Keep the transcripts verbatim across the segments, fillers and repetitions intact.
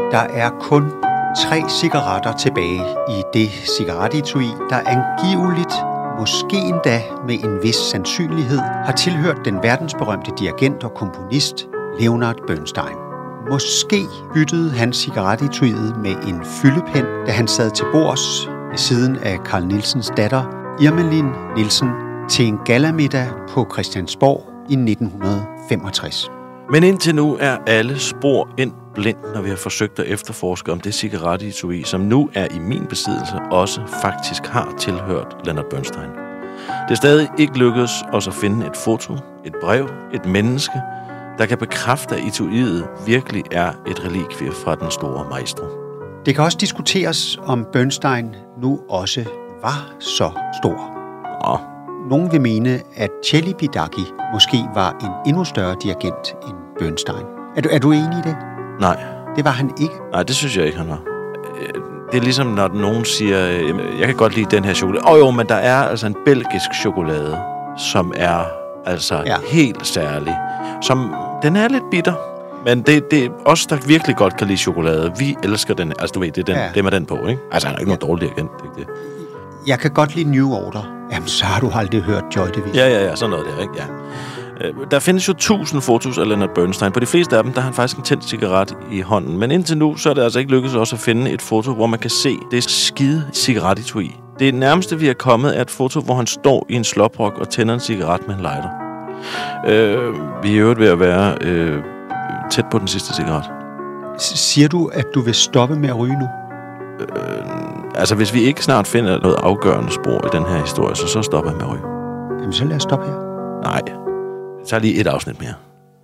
Der er kun tre cigaretter tilbage i det cigarettetui, der angiveligt, måske endda med en vis sandsynlighed, har tilhørt den verdensberømte dirigent og komponist Leonard Bernstein. Måske byttede han cigarettetuiet med en fyldepen, da han sad til bords ved siden af Carl Nielsens datter, Irmelin Nielsen, til en gallamiddag på Christiansborg i nitten femogtres. Men indtil nu er alle spor endt blind, når vi har forsøgt at efterforske om det cigarettetui, som nu er i min besiddelse, også faktisk har tilhørt Leonard Bernstein. Det er stadig ikke lykkedes os at finde et foto, et brev, et menneske, der kan bekræfte, at etuiet virkelig er et relikvie fra den store maestro. Det kan også diskuteres, om Bernstein nu også var så stor. Åh. Nogen vil mene, at Celibidache måske var en endnu større dirigent end Bernstein. Er du, er du enig i det? Nej. Det var han ikke? Nej, det synes jeg ikke, han var. Det er ligesom, når nogen siger, jeg kan godt lide den her chokolade. Åh oh, jo, men der er altså en belgisk chokolade, som er altså ja. helt særlig. Som, den er lidt bitter, men det, det er os, der virkelig godt kan lide chokolade. Vi elsker den. Altså du ved, det er den, ja. det med den på, ikke? Altså han er ikke ja. nogen dårlig dirigent, ikke det? Jeg kan godt lide New Order. Jamen, så har du aldrig hørt Joy Division. Ja, ja, ja, sådan noget der, ikke? Ja. Der findes jo tusind fotos af Leonard Bernstein. På de fleste af dem, der har han faktisk en tændt cigaret i hånden. Men indtil nu, så er det altså ikke lykkedes også at finde et foto, hvor man kan se det skide cigarettetui. Det nærmeste, vi er kommet, er et foto, hvor han står i en slåbrok og tænder en cigaret med en lighter. Øh, vi er i øvrigt ved at være øh, tæt på den sidste cigaret. Siger du, at du vil stoppe med at ryge nu? Øh, altså, hvis vi ikke snart finder noget afgørende spor i den her historie, så, så stopper jeg med at ryge. Jamen, så lad os stoppe her. Nej. Så er lige et afsnit mere.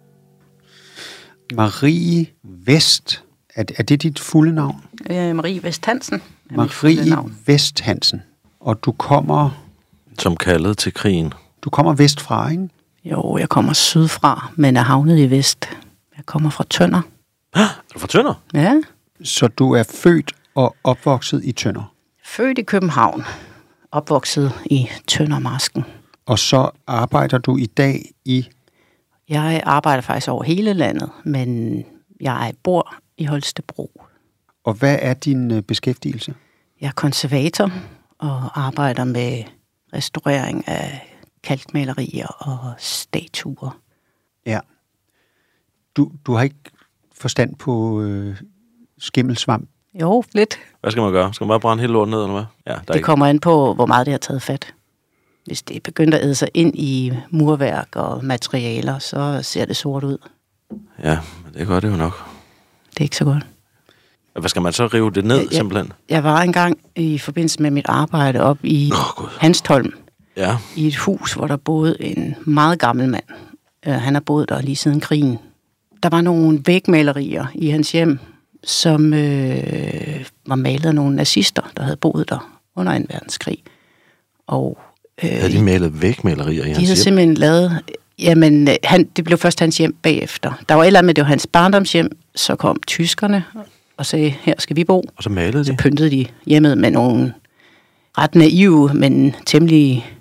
Marie Vest. Er, er det dit fulde navn? Øh, Marie Vest Hansen. Marie Vest Hansen. Og du kommer... Som kaldet til krigen. Du kommer vestfra, ikke? Jo, jeg kommer sydfra, men er havnet i vest. Jeg kommer fra Tønder. Ah, er du fra Tønder? Ja. Så du er født og opvokset i Tønder? Født i København. Opvokset i Tøndermarsken. Og så arbejder du i dag i... Jeg arbejder faktisk over hele landet, men jeg bor i Holstebro. Og hvad er din beskæftigelse? Jeg er konservator og arbejder med restaurering af kalkmalerier og statuer. Ja. Du, du har ikke forstand på øh, skimmelsvamp? Jo, lidt. Hvad skal man gøre? Skal man bare brænde hele lorten ned, eller hvad? Ja, der det ikke... kommer an på, hvor meget det har taget fat. Hvis det er begyndt at æde sig ind i murværk og materialer, så ser det sort ud. Ja, men det gør det jo nok. Det er ikke så godt. Hvad skal man så rive det ned, jeg, simpelthen? Jeg var engang i forbindelse med mit arbejde op i oh, Hanstholm. Ja. I et hus, hvor der boede en meget gammel mand. Uh, han har boet der lige siden krigen. Der var nogle vægmalerier i hans hjem, som øh, var malet af nogle nazister, der havde boet der under en verdenskrig. Og øh, havde de malet vægmalerier i hans hjem? De havde simpelthen lavet... Jamen, han, det blev først hans hjem bagefter. Der var et eller andet med, det var hans barndomshjem. Så kom tyskerne og sagde, her skal vi bo. Og så malede de? Så pyntede de hjemmet med nogle ret naive, men temmelig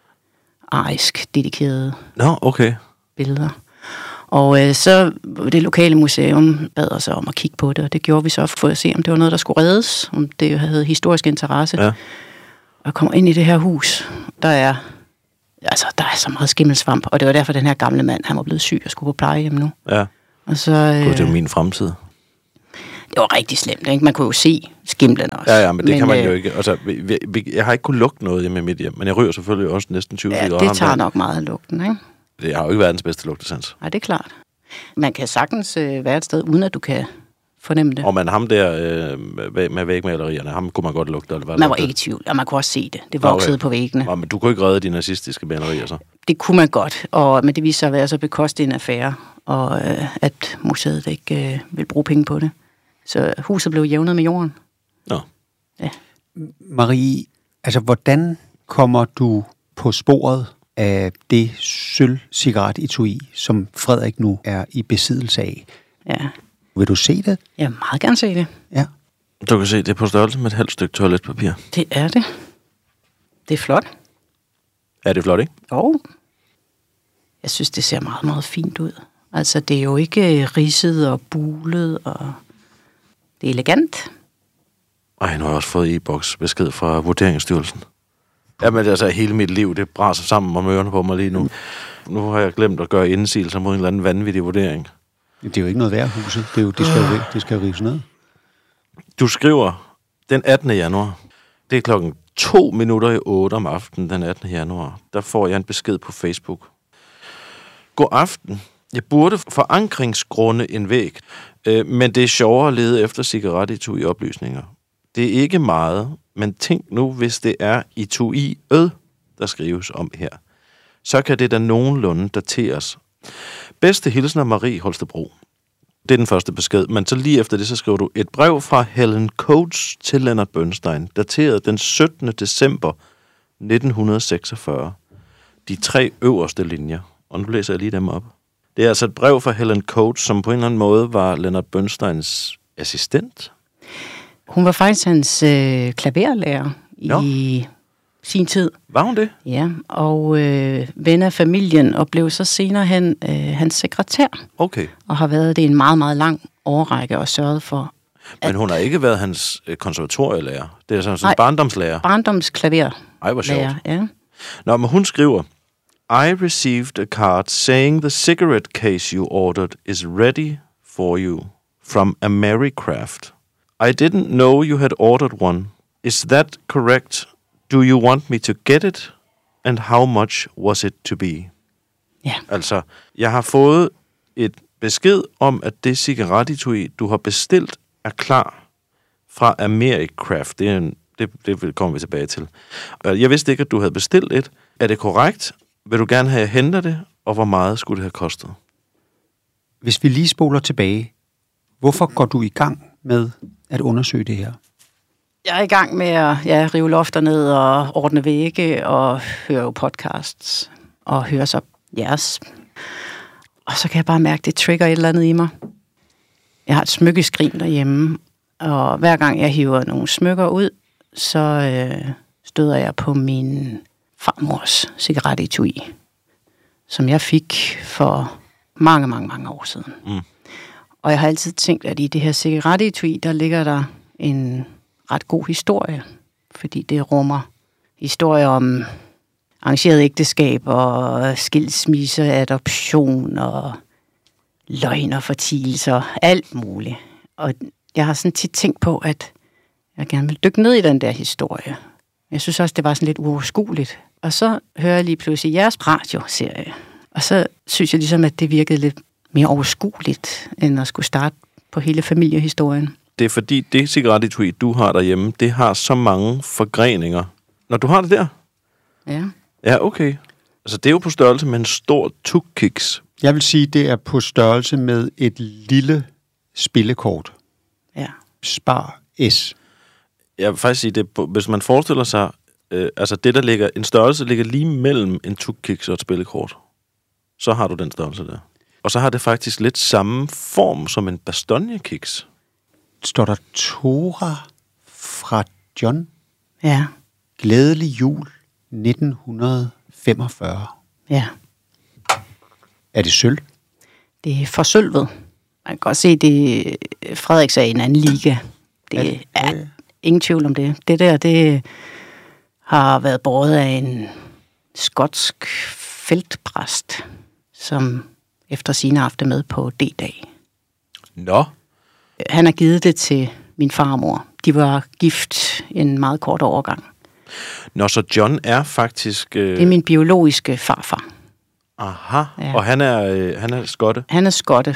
arisk dedikerede Nå, okay. billeder. Og øh, så det lokale museum bad os om at kigge på det, og det gjorde vi så for at se, om det var noget, der skulle reddes, om det havde historisk interesse. Ja. Og jeg kommer ind i det her hus, der er, altså, der er så meget skimmelsvamp, og det var derfor, den her gamle mand, han var blevet syg og skulle på plejehjem nu. Ja. Og så, øh, det var min fremtid. Det var rigtig slemt, ikke? Man kunne jo se skimlerne også. Ja, ja, men det men, kan man øh, jo ikke. Altså, vi, vi, jeg har ikke kunnet lugte noget hjemme i mit hjem, men jeg ryger selvfølgelig også næsten tyve ja, cigaretter. det tager nok meget af lugten, ikke? Det har jo ikke verdens bedste lugtesans. Nej, det er klart. Man kan sagtens øh, være et sted, uden at du kan fornemme det. Og man ham der øh, med vægmalerierne, ham kunne man godt lugte. Eller hvad man var ikke i tvivl, og man kunne også se det. Det voksede okay. på væggene. Ja, men du kunne ikke redde de nazistiske malerier så? Det kunne man godt, og, men det viste sig at være så bekostet en affære, og øh, at museet ikke øh, vil bruge penge på det. Så huset blev jævnet med jorden. Nå. Ja. Marie, altså hvordan kommer du på sporet af det sølv-cigaret-etui, som Frederik nu er i besiddelse af? Ja. Vil du se det? Jeg vil meget gerne se det. Ja. Du kan se, det er på størrelse med et halvt stykke toiletpapir. Det er det. Det er flot. Er det flot, ikke? Jo. Jeg synes, det ser meget, meget fint ud. Altså, det er jo ikke ridset og bulet, og Det er elegant. Ej, nu har jeg også fået e-boks besked fra Vurderingsstyrelsen. Jamen, altså, hele mit liv, det braser sammen om ørerne på mig lige nu. Nu har jeg glemt at gøre indsigelser mod en eller anden vanvittig vurdering. Det er jo ikke noget værd, huset. Det, er jo, det, skal jo, det skal jo rives ned. Du skriver den attende januar. Det er klokken to minutter i otte om aftenen den attende januar. Der får jeg en besked på Facebook. God aften. Jeg burde forankringsgrunde en væg, øh, men det er sjovere at lede efter cigarettetui oplysninger. Det er ikke meget, men tænk nu, hvis det er etuiet, der skrives om her. Så kan det da nogenlunde dateres. Bedste hilsner Marie Holstebro. Det er den første besked, men så lige efter det, så skriver du et brev fra Helen Coates til Leonard Bernstein, dateret den syttende december nitten seksogfyrre. De tre øverste linjer. Og nu læser jeg lige dem op. Det er altså et brev fra Helen Coates, som på en eller anden måde var Leonard Bernsteins assistent. Hun var faktisk hans øh, klaverlærer Jo. i sin tid. Var hun det? Ja, og øh, ven af familien, og blev så senere hen øh, hans sekretær. Okay. Og har været det en meget, meget lang årrække og sørget for... Men hun har ikke været hans øh, konservatorielærer. Det er sådan en Nej. barndomslærer. Barndomsklaver. Ej, hvor sjovt. Lærer, ja. Nå, men hun skriver, I received a card saying the cigarette case you ordered is ready for you from Americraft. I didn't know you had ordered one. Is that correct? Do you want me to get it? And how much was it to be? Ja. Altså, jeg har fået et besked om, at det cigarettetui, du har bestilt, er klar fra Americraft. Det, er en, det, det kommer vi tilbage til. Jeg vidste ikke, at du havde bestilt et. Er det korrekt? Vil du gerne have, at jeg henter det? Og hvor meget skulle det have kostet? Hvis vi lige spoler tilbage, hvorfor går du i gang med at undersøge det her? Jeg er i gang med at ja, rive lofter ned og ordne vægge og høre jo podcasts og høre så jeres. Og så kan jeg bare mærke, at det trigger et eller andet i mig. Jeg har et smykkeskrin derhjemme, og hver gang jeg hiver nogle smykker ud, så øh, støder jeg på min farmors cigarettetui, som jeg fik for mange, mange, mange år siden. Mm. Og jeg har altid tænkt, at i det her cigarettetui, der ligger der en ret god historie, fordi det rummer historier om arrangeret ægteskab og skilsmisse, adoption og løgn og fortielser, alt muligt. Og jeg har sådan tit tænkt på, at jeg gerne vil dykke ned i den der historie. Jeg synes også, det var sådan lidt uoverskueligt. Og så hører jeg lige pludselig jeres radioserie, og så synes jeg ligesom, at det virkede lidt mere overskueligt, end at skulle starte på hele familiehistorien. Det er fordi, det cigarettetui, du har derhjemme, det har så mange forgreninger. Når du har det der? Ja. Ja, okay. Altså, det er jo på størrelse med en stor tukkiks. Jeg vil sige, det er på størrelse med et lille spillekort. Ja. Spar S. Jeg vil faktisk sige, det på, hvis man forestiller sig, øh, altså det, der ligger, en størrelse ligger lige mellem en tukkiks og et spillekort, så har du den størrelse der. Og så har det faktisk lidt samme form som en bastonjekiks. Står der Tora fra John? Ja. Glædelig jul nitten femogfyrre. Ja. Er det sølv? Det er forsølvet. Man kan godt se, det er Frederiks er i en anden liga. Det er, er ja, ingen tvivl om det. Det der, det har været båret af en skotsk feltpræst, som efter sine har haft det med på D-dag. Nå. Han har givet det til min farmor. De var gift en meget kort overgang. Nå, så John er faktisk... Øh... Det er min biologiske farfar. Aha, ja. Og han er, øh, han er skotte? Han er skotte.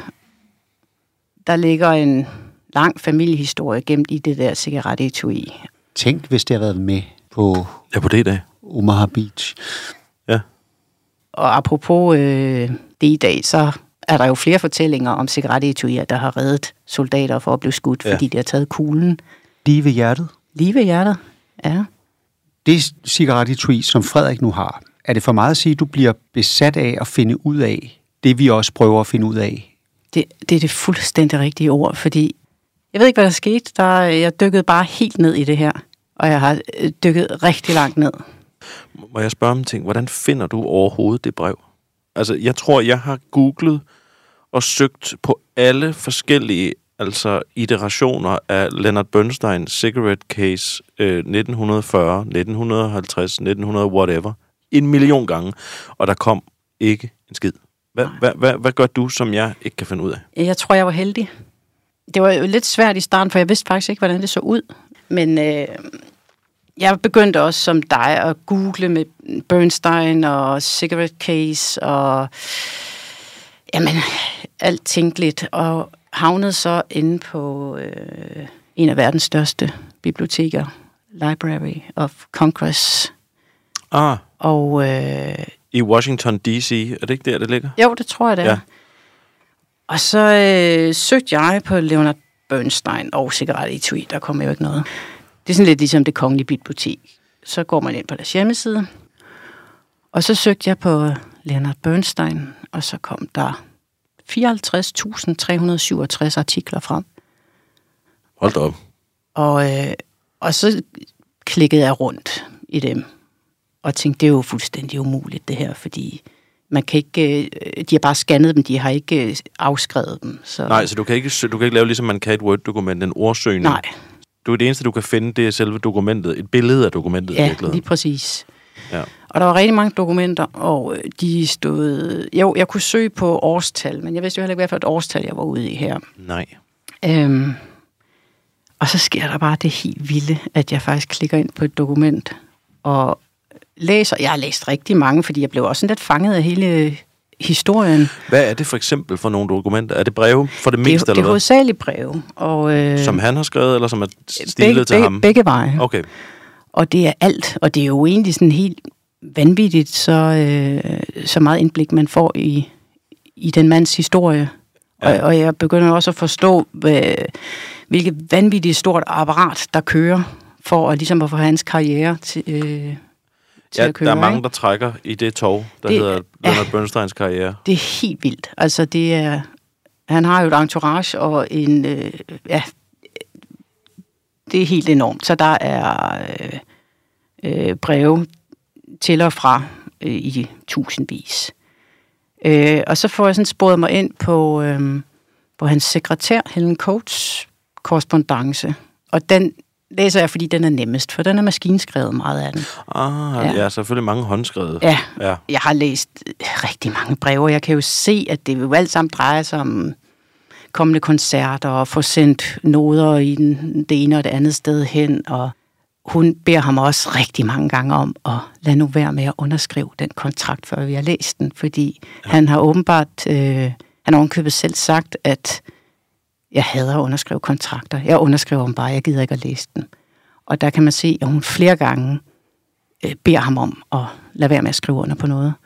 Der ligger en lang familiehistorie gemt i det der cigarettetui. Tænk, hvis det har været med på... Ja, på D-dag. Omaha Beach. Ja. Og apropos øh, D-dag, så er der jo flere fortællinger om cigarettetuier, der har reddet soldater for at blive skudt, ja. Fordi de har taget kuglen. Lige ved hjertet? Lige ved hjertet, ja. Det cigarettetui, som Frederik nu har, er det for meget at sige, at du bliver besat af at finde ud af det, vi også prøver at finde ud af? Det, det er det fuldstændig rigtige ord, fordi jeg ved ikke, hvad der skete. Der, jeg dykkede bare helt ned i det her, og jeg har dykket rigtig langt ned. Må jeg spørge om en ting? Hvordan finder du overhovedet det brev? Altså, jeg tror, jeg har googlet og søgt på alle forskellige altså iterationer af Leonard Bernstein Cigarette Case øh, nitten fyrre, nitten halvtreds, nitten hundrede whatever, en million gange, og der kom ikke en skid. Hvad, hvad, hvad, hvad gør du, som jeg ikke kan finde ud af? Jeg tror, jeg var heldig. Det var jo lidt svært i starten, for jeg vidste faktisk ikke, hvordan det så ud. Men øh, jeg begyndte også som dig at google med Bernstein og Cigarette Case og jamen, alt tænkeligt, og havnede så inde på øh, en af verdens største biblioteker, Library of Congress. Ah, og, øh, i Washington D C, er det ikke der, det ligger? Jo, det tror jeg, det er. Ja. Og så øh, søgte jeg på Leonard Bernstein og cigarettetui, der kom jo ikke noget. Det er sådan lidt ligesom Det Kongelige Bibliotek. Så går man ind på deres hjemmeside, og så søgte jeg på Leonard Bernstein, og så kom der fireoghalvtreds tusind tre hundrede syvogtres artikler frem. Hold da op. Og, øh, og så klikkede jeg rundt i dem, og tænkte, det er jo fuldstændig umuligt det her, fordi man kan ikke, øh, de har bare scannet dem, de har ikke øh, afskrevet dem. Så. Nej, så du kan, ikke, du kan ikke lave, ligesom man kan et Word-dokument, en ordsøgning. Nej. Du er det eneste, du kan finde, det er selve dokumentet, et billede af dokumentet. Ja, lige præcis. Ja. Og der var rigtig mange dokumenter, og de stod... Jo, jeg kunne søge på årstal, men jeg vidste jo heller ikke, hvad for et årstal, jeg var ude i her. Nej. Øhm, og så sker der bare det helt vilde, at jeg faktisk klikker ind på et dokument, og læser... Jeg har læst rigtig mange, fordi jeg blev også sådan lidt fanget af hele historien. Hvad er det for eksempel for nogle dokumenter? Er det breve for det meste, det, eller det er hvad? hovedsageligt breve. Og, øh, som han har skrevet, eller som er stilet begge, til begge, ham? Begge veje. Okay. Og det er alt, og det er jo egentlig sådan helt vanvittigt, så, øh, så meget indblik man får i, i den mands historie. Ja. Og, og jeg begynder også at forstå, hvad, hvilket vanvittigt stort apparat, der kører, for at, ligesom at få hans karriere til, øh, til ja, at køre. der er mange, ikke? der trækker i det tog, der det, hedder Leonard ja, Bernsteins karriere. Det er helt vildt. Altså, det er... Han har jo et entourage og en... Øh, ja, det er helt enormt. Så der er øh, øh, breve til og fra øh, i tusindvis. Øh, og så får jeg sådan sporet mig ind på, øh, på hans sekretær, Helen Coates korrespondance. Og den læser jeg, fordi den er nemmest, for den er maskinskrevet meget af den. Ah, ja, ja selvfølgelig mange håndskrevet. Ja, ja, jeg har læst rigtig mange breve, og jeg kan jo se, at det jo alt sammen drejer sig om kommende koncerter og få sendt noder i den, det ene og det andet sted hen, og hun beder ham også rigtig mange gange om at lade nu være med at underskrive den kontrakt, før vi har læst den, fordi ja. han har åbenbart, øh, han har ovenkøbet selv sagt, at jeg hader at underskrive kontrakter. Jeg underskriver dem bare, jeg gider ikke at læse den. Og der kan man se, at hun flere gange øh, beder ham om at lade være med at skrive under på noget.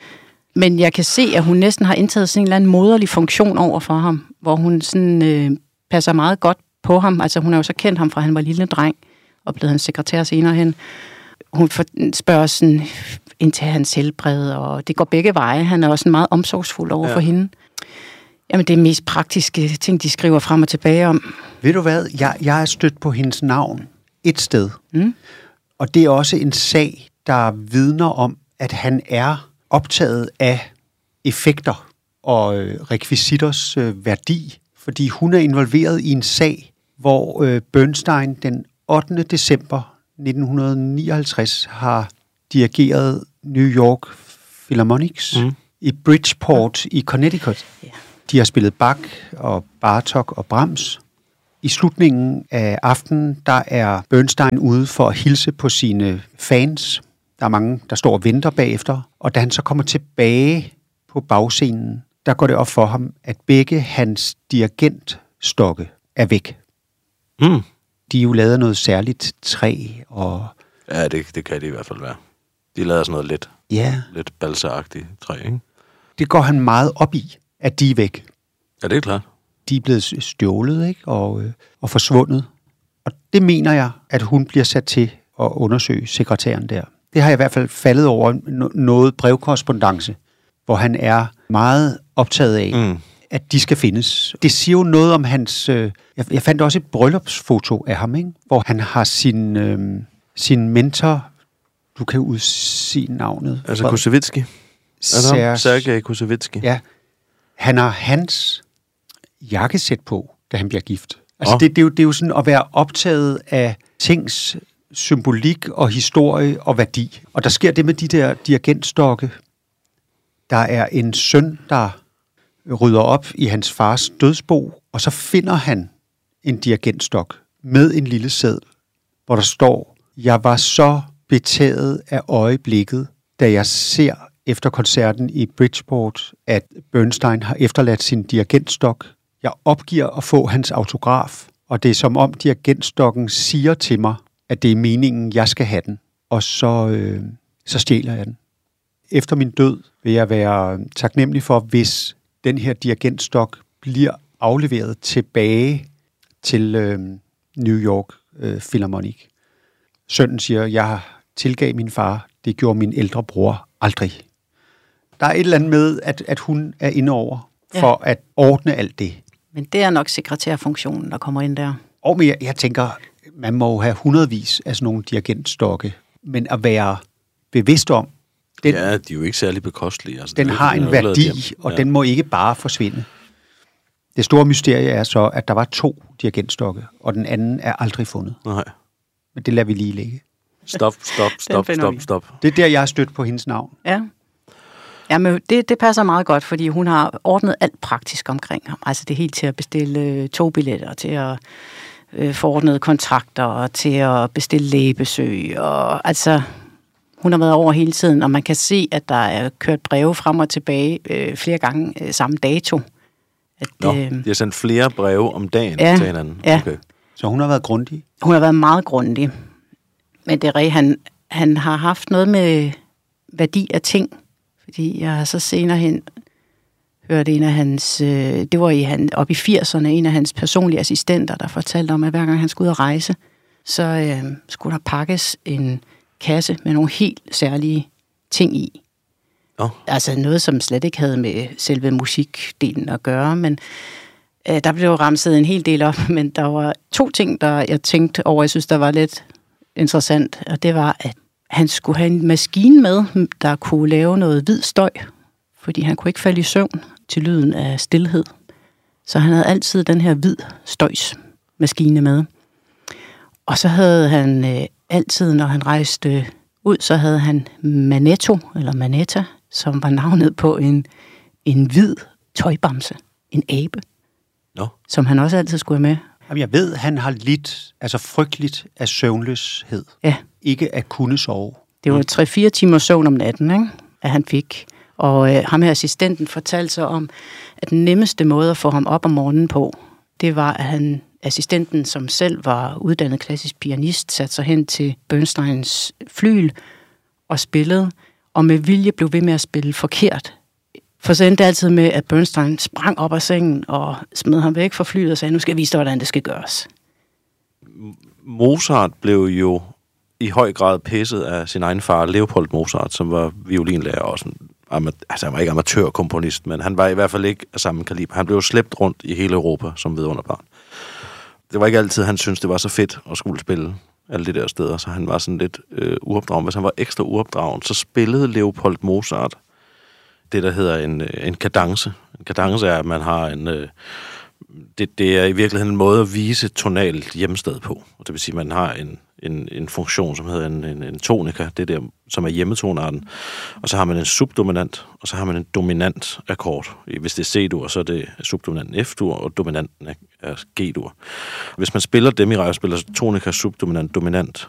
Men jeg kan se, at hun næsten har indtaget sådan en eller anden moderlig funktion over for ham, hvor hun sådan, øh, passer meget godt på ham. Altså hun har jo så kendt ham fra, han var lille dreng, og blevet hans sekretær senere hen. Hun spørger sådan ind til hans helbred, og det går begge veje. Han er også meget omsorgsfuld over ja. for hende. Jamen, det er mest praktiske ting, de skriver frem og tilbage om. Ved du hvad? Jeg, jeg er stødt på hendes navn et sted. Mm. Og det er også en sag, der vidner om, at han er optaget af effekter og øh, rekvisitters øh, værdi. Fordi hun er involveret i en sag, hvor øh, Bernstein den ottende december nitten nioghalvtreds har dirigeret New York Philharmonics mm. i Bridgeport i Connecticut. Yeah. De har spillet Bach og Bartok og Brahms. I slutningen af aftenen, der er Bernstein ude for at hilse på sine fans. Der er mange, der står og venter bagefter. Og da han så kommer tilbage på bagscenen, der går det op for ham, at begge hans dirigentstokke er væk. Mm. De er jo lavet noget særligt træ og... Ja, det, det kan det i hvert fald være. De laver sådan noget lidt, ja. lidt balseagtigt træ, ikke? Det går han meget op i, at de er væk. Ja, det er klart. De er blevet stjålet, ikke? Og, og forsvundet. Og det mener jeg, at hun bliver sat til at undersøge sekretæren der. Det har jeg i hvert fald faldet over noget brevkorrespondance, hvor han er meget optaget af, mm. at de skal findes. Det siger jo noget om hans... Øh, jeg, jeg fandt også et bryllupsfoto af ham, ikke? Hvor han har sin, øh, sin mentor... Du kan udsige navnet. Altså Kusevitsky? Sergej Kusevitsky. Ja. Han har hans jakkesæt på. da han bliver gift. Altså, oh. det, det, er jo, det er jo sådan at være optaget af tings symbolik og historie og værdi. Og der sker det med de der dirigentstokke. Der er en søn, der rydder op i hans fars dødsbo, og så finder han en dirigentstok med en lille seddel, hvor der står, jeg var så betaget af øjeblikket, da jeg ser efter koncerten i Bridgeport, at Bernstein har efterladt sin dirigentstok. Jeg opgiver at få hans autograf, og det er som om dirigentstokken siger til mig, at det er meningen, jeg skal have den, og så, øh, så stjæler jeg den. Efter min død vil jeg være taknemmelig for, hvis den her dirigentstok bliver afleveret tilbage til øh, New York øh, Philharmonic. Sønnen siger, jeg tilgav min far, det gjorde min ældre bror aldrig. Der er et eller andet med, at, at hun er inde over for ja. At ordne alt det. Men det er nok sekretærfunktionen, der kommer ind der. Og men jeg, jeg tænker, man må jo have hundredvis af sådan nogle dirigentstokke, men at være bevidst om, den, ja, de er jo ikke særlig bekostelige. Altså, den har en værdi, og ja. Den må ikke bare forsvinde. Det store mysterie er så, at der var to dirigentstokke, og den anden er aldrig fundet. Nej. Men det lader vi lige ligge. Stop, stop, stop, stop, stop. Det er der, jeg har stødt på hendes navn. Ja. Jamen, det, det passer meget godt, fordi hun har ordnet alt praktisk omkring ham. Altså det er helt til at bestille togbilletter, til at øh, forordne kontrakter, og til at bestille lægebesøg. Og, altså, hun har været over hele tiden, og man kan se, at der er kørt breve frem og tilbage øh, flere gange øh, samme dato. At, Nå, øh, de har sendt flere breve om dagen ja, til hinanden. Ja. Okay. Så hun har været grundig? Hun har været meget grundig. Men det er han, han har haft noget med værdi af ting. Fordi jeg har så senere hen hørt en af hans, øh, det var i han, op i firserne, en af hans personlige assistenter, der fortalte om, at hver gang han skulle ud at rejse, så øh, skulle der pakkes en kasse med nogle helt særlige ting i. Oh. Altså noget, som slet ikke havde med selve musikdelen at gøre, men øh, der blev ramset en hel del op, men der var to ting, der jeg tænkte over, jeg synes, der var lidt interessant, og det var, at han skulle have en maskine med, der kunne lave noget hvid støj, fordi han kunne ikke falde i søvn til lyden af stilhed. Så han havde altid den her hvid støjsmaskine med. Og så havde han øh, altid, når han rejste ud, så havde han Manetto, eller Manetta, som var navnet på en, en hvid tøjbamse, en abe, no. som han også altid skulle have med. Jamen, jeg ved, han har lidt, altså frygteligt af søvnløshed. Ja. Ikke at kunne sove. Det var tre-fire timer søvn om natten, ikke? At han fik. Og øh, ham her assistenten fortalte sig om, at den nemmeste måde at få ham op om morgenen på, det var, at han, assistenten, som selv var uddannet klassisk pianist, satte sig hen til Bernsteins flygel og spillede, og med vilje blev ved med at spille forkert. For så endte det altid med, at Bernstein sprang op af sengen og smed ham væk fra flyet og sagde, nu skal jeg vise dig, hvordan det skal gøres. Mozart blev jo i høj grad pisset af sin egen far, Leopold Mozart, som var violinlærer og sådan, altså han var ikke amatørkomponist, men han var i hvert fald ikke af samme kaliber. Han blev jo slæbt rundt i hele Europa som vidunderbarn. Det var ikke altid, han syntes, det var så fedt at skulle spille alle de der steder, så han var sådan lidt øh, uopdragen. Hvis han var ekstra uopdragen, så spillede Leopold Mozart det, der hedder en, en kadence. En kadence er, at man har en... Øh, det, det er i virkeligheden en måde at vise tonalt hjemsted på. Og det vil sige, at man har en, en, en funktion, som hedder en, en, en tonika, det der, som er hjemmetonarten. Og så har man en subdominant, og så har man en dominant akkord. Hvis det er C-dur, så er det subdominanten F-dur, og dominanten er G-dur. Hvis man spiller dem i rækkefølge, spiller tonika, subdominant, dominant,